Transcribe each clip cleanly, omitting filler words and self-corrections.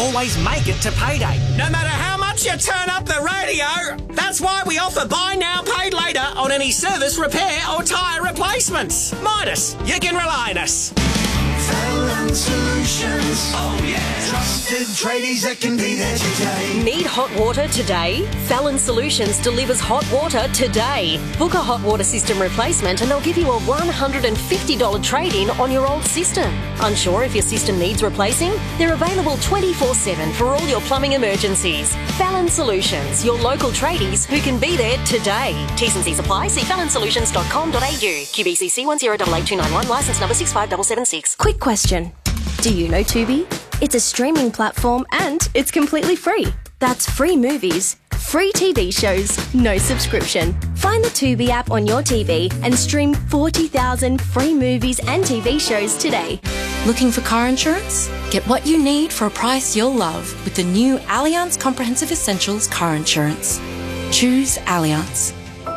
always make it to payday. No matter how much you turn up the radio, that's why we offer buy now, paid later on any service, repair or tyre replacements. Midas, you can rely on us. Fallon Solutions. Oh yeah. Trusted tradies that can be there today. Need hot water today? Fallon Solutions delivers hot water today. Book a hot water system replacement and they'll give you a $150 trade-in on your old system. Unsure if your system needs replacing? They're available 24/7 for all your plumbing emergencies. Fallon Solutions, your local tradies who can be there today. T's and C's apply. See fallonsolutions.com.au. QBCC 10882991, licence number 65776. Quick question. Do you know Tubi? It's a streaming platform and it's completely free. That's free movies, free TV shows, no subscription. Find the Tubi app on your TV and stream 40,000 free movies and TV shows today. Looking for car insurance? Get what you need for a price you'll love with the new Allianz Comprehensive Essentials car insurance. Choose Allianz.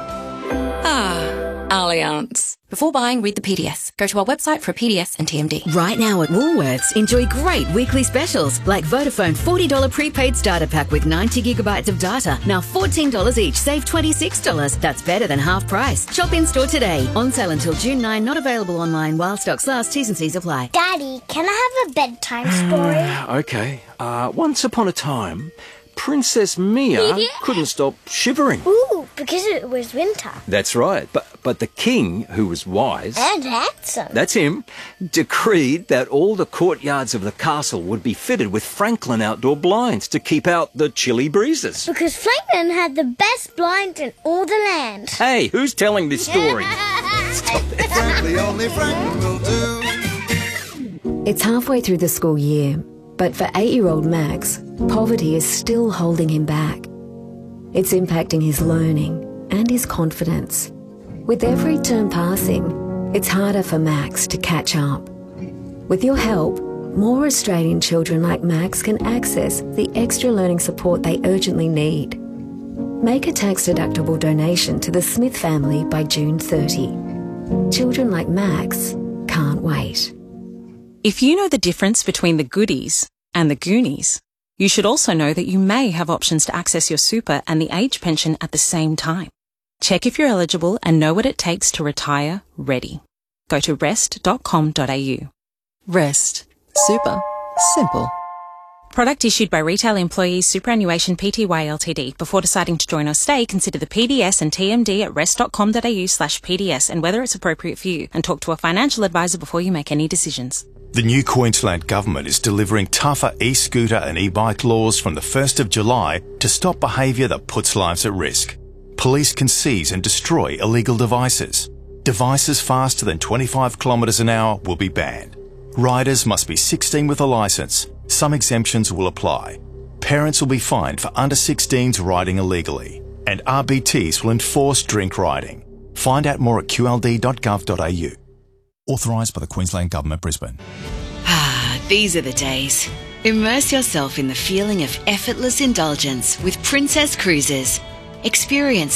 Allianz. Before buying, read the PDS. Go to our website for a PDS and TMD. Right now at Woolworths, enjoy great weekly specials like Vodafone $40 prepaid starter pack with 90 gigabytes of data. Now $14 each, save $26. That's better than half price. Shop in store today. On sale until June 9, not available online while stocks last. T's and C's apply. Daddy, can I have a bedtime story? Okay. Once upon a time, Princess Mia couldn't stop shivering. Ooh, because it was winter. That's right. But the king, who was wise... And handsome. That's him, decreed that all the courtyards of the castle would be fitted with Franklin outdoor blinds to keep out the chilly breezes. Because Franklin had the best blinds in all the land. Hey, who's telling this story? Stop it. Frankly, only Franklin will do. It's halfway through the school year, but for 8-year-old Max, poverty is still holding him back. It's impacting his learning and his confidence. With every term passing, it's harder for Max to catch up. With your help, more Australian children like Max can access the extra learning support they urgently need. Make a tax-deductible donation to the Smith family by June 30. Children like Max can't wait. If you know the difference between the goodies and the Goonies, you should also know that you may have options to access your super and the age pension at the same time. Check if you're eligible and know what it takes to retire ready. Go to rest.com.au. Rest. Super. Simple. Product issued by Retail Employees Superannuation Pty Ltd. Before deciding to join or stay, consider the PDS and TMD at rest.com.au/PDS and whether it's appropriate for you, and talk to a financial advisor before you make any decisions. The new Queensland Government is delivering tougher e-scooter and e-bike laws from the 1st of July to stop behaviour that puts lives at risk. Police can seize and destroy illegal devices. Devices faster than 25 kilometres an hour will be banned. Riders must be 16 with a licence. Some exemptions will apply. Parents will be fined for under 16s riding illegally. And RBTs will enforce drink riding. Find out more at qld.gov.au. Authorised by the Queensland Government, Brisbane. These are the days. Immerse yourself in the feeling of effortless indulgence with Princess Cruises. Experience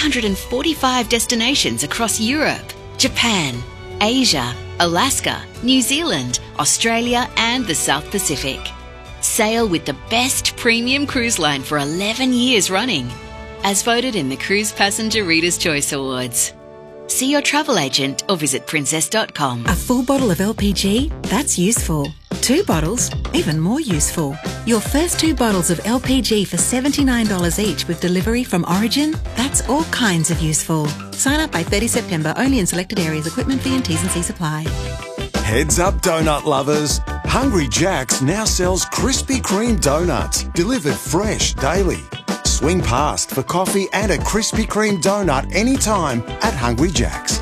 345 destinations across Europe, Japan, Asia, Alaska, New Zealand, Australia and the South Pacific. Sail with the best premium cruise line for 11 years running, as voted in the Cruise Passenger Reader's Choice Awards. See your travel agent or visit princess.com. A full bottle of LPG? That's useful. 2 bottles? Even more useful. Your first 2 bottles of LPG for $79 each with delivery from Origin? That's all kinds of useful. Sign up by 30 September, only in selected areas. Equipment fee and T's and C's apply. Heads up, donut lovers. Hungry Jack's now sells Krispy Kreme donuts, delivered fresh daily. Swing past for coffee and a Krispy Kreme donut anytime at Hungry Jack's.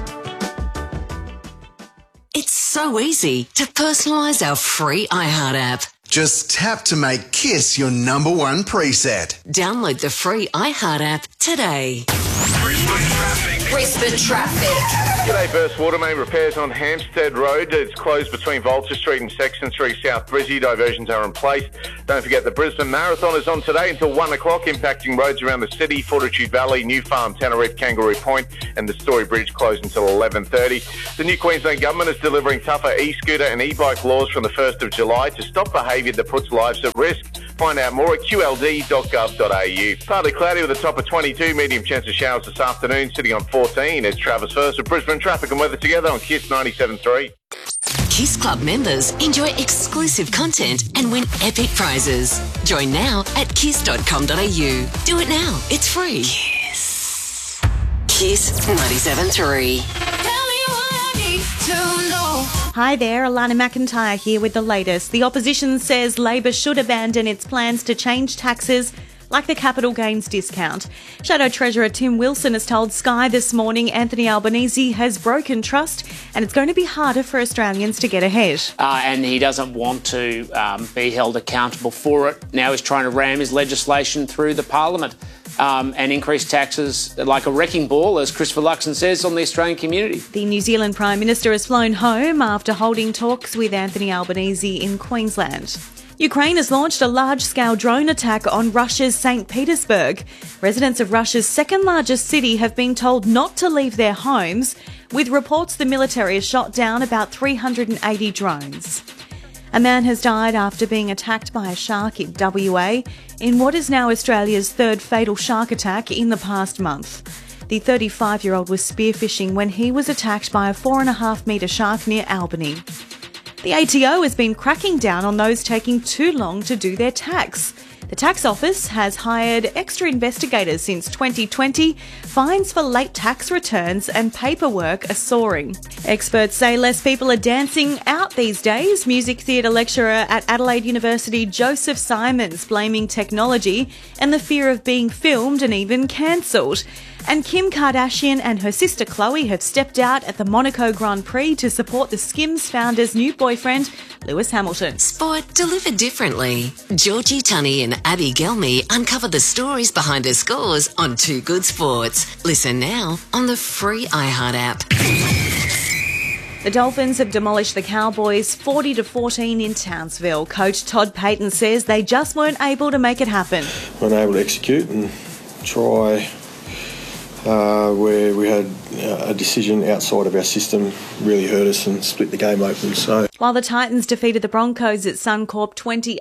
It's so easy to personalise our free iHeart app. Just tap to make Kiss your #1 preset. Download the free iHeart app today. Brisbane traffic. G'day, burst water main repairs on Hampstead Road. It's closed between Volta Street and Sexton Street South Brizzy. Diversions are in place. Don't forget the Brisbane Marathon is on today until 1 o'clock, impacting roads around the city, Fortitude Valley, New Farm, Tannerite, Kangaroo Point and the Story Bridge closed until 11:30. The new Queensland Government is delivering tougher e-scooter and e-bike laws from the 1st of July to stop behaviour that puts lives at risk. Find out more at qld.gov.au. Partly cloudy with a top of 22, medium chance of showers this afternoon, sitting on 14. It's Travis First with Brisbane Traffic and Weather together on KISS 97.3. KISS Club members enjoy exclusive content and win epic prizes. Join now at kiss.com.au. Do it now. It's free. KISS 97.3. Hi there, Alana McIntyre here with the latest. The opposition says Labor should abandon its plans to change taxes like the capital gains discount. Shadow Treasurer Tim Wilson has told Sky this morning Anthony Albanese has broken trust and it's going to be harder for Australians to get ahead. And he doesn't want to be held accountable for it. Now he's trying to ram his legislation through the Parliament and increase taxes like a wrecking ball, as Christopher Luxon says, on the Australian community. The New Zealand Prime Minister has flown home after holding talks with Anthony Albanese in Queensland. Ukraine has launched a large-scale drone attack on Russia's St. Petersburg. Residents of Russia's second-largest city have been told not to leave their homes, with reports the military has shot down about 380 drones. A man has died after being attacked by a shark in WA in what is now Australia's third fatal shark attack in the past month. The 35-year-old was spearfishing when he was attacked by a 4.5-metre shark near Albany. The ATO has been cracking down on those taking too long to do their tax. The tax office has hired extra investigators since 2020. Fines for late tax returns and paperwork are soaring. Experts say less people are dancing out these days. Music theatre lecturer at Adelaide University, Joseph Simons, blaming technology and the fear of being filmed and even cancelled. And Kim Kardashian and her sister Khloe have stepped out at the Monaco Grand Prix to support the Skims founder's new boyfriend, Lewis Hamilton. Sport delivered differently. Georgie Tunney and Abby Gelmy uncover the stories behind the scores on Too Good Sports. Listen now on the free iHeart app. The Dolphins have demolished the Cowboys 40-14 in Townsville. Coach Todd Payton says they just weren't able to make it happen. Weren't able to execute and try where we had a decision outside of our system really hurt us and split the game open. So, while the Titans defeated the Broncos at Suncorp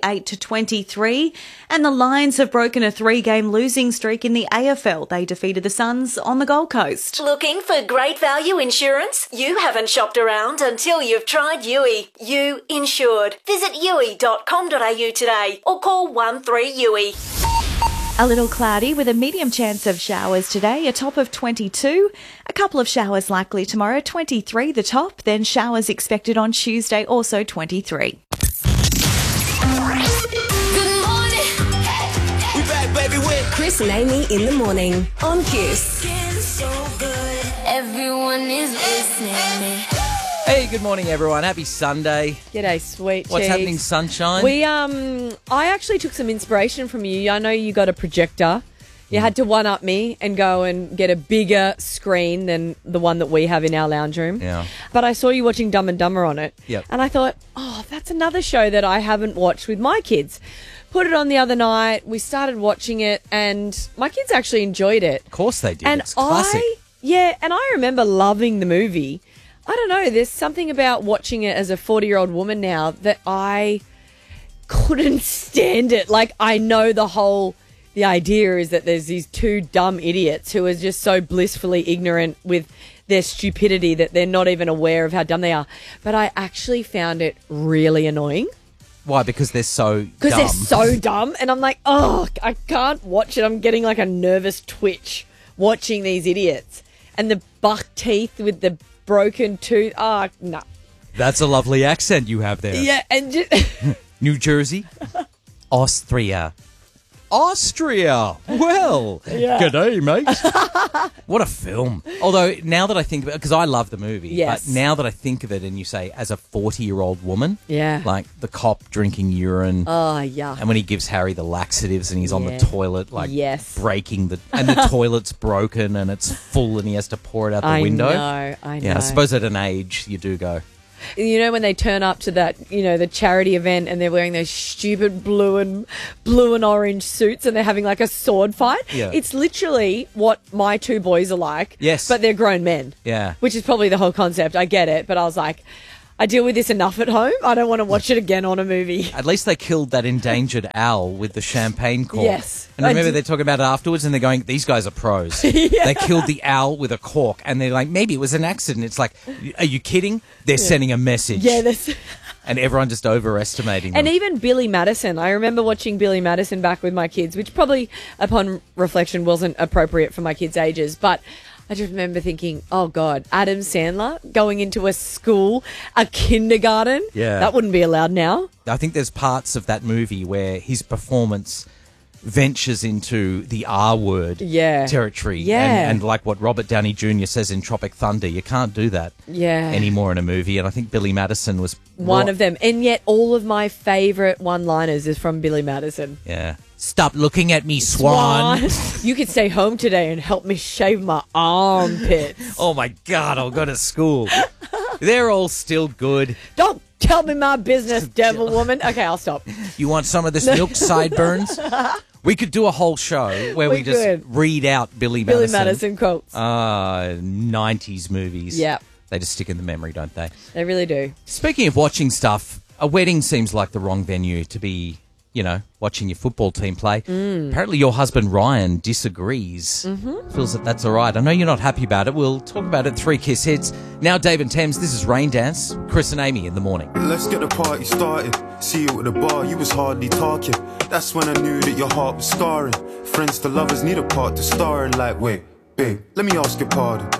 28-23, and the Lions have broken a 3-game losing streak in the AFL. They defeated the Suns on the Gold Coast. Looking for great value insurance? You haven't shopped around until you've tried Yui. You insured. Visit yui.com.au today or call 13-YUI. A little cloudy with a medium chance of showers today, a top of 22. A couple of showers likely tomorrow, 23 the top. Then showers expected on Tuesday, also 23. Good morning. We back, baby, with Chris and Amy in the morning on KISS. Everyone is listening. Hey, good morning, everyone. Happy Sunday. G'day, sweet What's cheeks. happening, sunshine? I actually took some inspiration from you. I know you got a projector. You had to one-up me and go and get a bigger screen than the one that we have in our lounge room. Yeah. But I saw you watching Dumb and Dumber on it. Yep. And I thought, that's another show that I haven't watched with my kids. Put it on the other night. We started watching it and my kids actually enjoyed it. Of course they did. And it's classic. and I remember loving the movie. I don't know, there's something about watching it as a 40-year-old woman now that I couldn't stand it. Like, I know the idea is that there's these two dumb idiots who are just so blissfully ignorant with their stupidity that they're not even aware of how dumb they are. But I actually found it really annoying. Why? Because they're so dumb. Because they're so dumb. And I'm like, I can't watch it. I'm getting like a nervous twitch watching these idiots. And the buck teeth with the broken tooth. No. That's a lovely accent you have there. Yeah, and just New Jersey, Austria. Well, Yeah. G'day, mate. What a film. Although, now that I think about it, because I love the movie, Yes. but now that I think of it and you say, as a 40-year-old woman, Yeah. like the cop drinking urine. Oh, yeah. And when he gives Harry the laxatives and he's on the Yeah. toilet, like Yes. breaking and the toilet's broken and it's full and he has to pour it out the I window. know. Yeah, I suppose at an age you do go. You know when they turn up to that, the charity event and they're wearing those stupid blue and orange suits and they're having like a sword fight? Yeah. It's literally what my two boys are like. Yes. But they're grown men. Yeah. Which is probably the whole concept. I get it. But I was like, I deal with this enough at home. I don't want to watch it again on a movie. At least they killed that endangered owl with the champagne cork. Yes. And remember, they're talking about it afterwards, and they're going, these guys are pros. Yeah. They killed the owl with a cork, and they're like, maybe it was an accident. It's like, are you kidding? They're sending a message. Yeah, that's... And everyone just overestimating them. And even Billy Madison. I remember watching Billy Madison back with my kids, which probably, upon reflection, wasn't appropriate for my kids' ages. But I just remember thinking, oh, God, Adam Sandler going into a school, a kindergarten. Yeah. That wouldn't be allowed now. I think there's parts of that movie where his performance ventures into the R word territory. Yeah. And like what Robert Downey Jr. says in Tropic Thunder, you can't do that anymore in a movie. And I think Billy Madison was one of them. And yet all of my favourite one-liners is from Billy Madison. Yeah. Stop looking at me, Swan. You could stay home today and help me shave my armpits. Oh, my God, I'll go to school. They're all still good. Don't tell me my business, devil woman. Okay, I'll stop. You want some of this milk sideburns? We could do a whole show where we just read out Billy Madison quotes. 90s movies. Yeah. They just stick in the memory, don't they? They really do. Speaking of watching stuff, a wedding seems like the wrong venue to be, you know, watching your football team play. Apparently your husband Ryan disagrees. Feels that that's all right. I know you're not happy about it. We'll talk about it. 3 Kiss Hits. Now Dave and Thames, this is Rain Dance. Chris and Amy in the morning. Let's get the party started. See you at the bar, you was hardly talking. That's when I knew that your heart was scarring. Friends to lovers need a part to star in. Like, wait, babe, let me ask your pardon.